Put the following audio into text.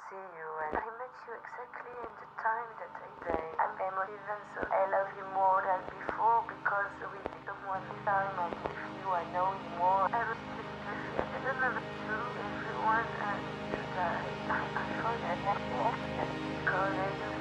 see you, and I met you exactly in the time that I say. I'm even so I love you more than before because with someone this time and with you I know you more. Everything with you. I don't know to everyone and to die. I forget because I do